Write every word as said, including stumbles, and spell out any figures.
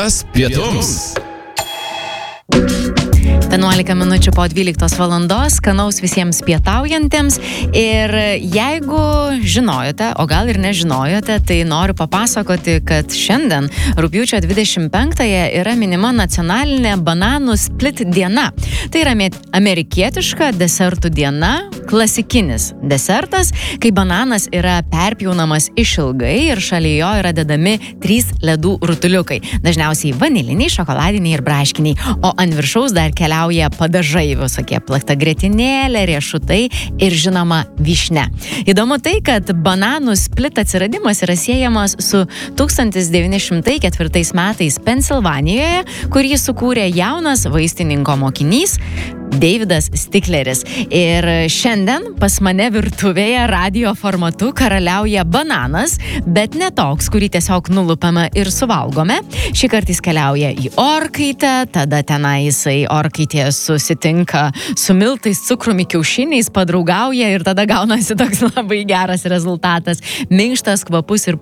Metas pietums. vienuolika minučių po dvyliktos valandos, skanaus visiems pietaujantiems. Ir jeigu žinojote, o gal ir nežinojote, tai noriu papasakoti, kad šiandien, rugpjūčio dvidešimt penktąją, yra minima nacionalinė bananų split diena. Tai yra amerikietiška desertų diena, klasikinis desertas, kai bananas yra perpjaunamas išilgai ir šalia jo yra dedami trys ledų rutuliukai. Dažniausiai vaniliniai, šokoladiniai ir braškiniai, o ant viršaus dar keliauja padažai, visokie plakta grietinėlė, riešutai ir žinoma vyšnia. Įdomu tai, kad bananų split atsiradimas yra siejamas su tūkstantis devyni šimtai ketvirtais metais Pensilvanijoje, kurį sukūrė jaunas vaistininko mokinys Davidas Stikleris. Ir šiandien pas mane virtuvėje radio formatu karaliauja bananas, bet ne toks, kurį tiesiog nulupame ir suvalgome. Šį kartą jis keliauja į orkaitę, tada tenai jisai orkaitėje susitinka su miltais, cukrumi, kiaušiniais, padraugauja ir tada gaunasi toks labai geras rezultatas. Minkštas, kvapus ir